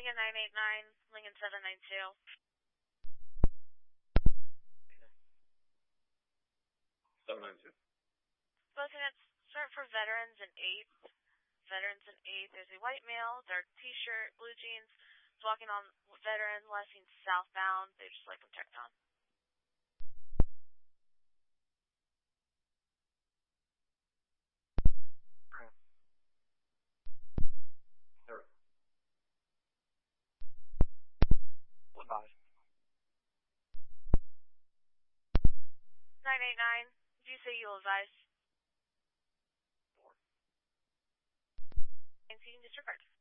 Lincoln 989, Lincoln 792. Both units start for veterans in 8th. Veterans in 8th. There's a white male, dark t-shirt, blue jeans. He's walking on veteran, last seen southbound. They just like him checked on. What about it? 989. Did you say you'll advise? 4. And seating disregard.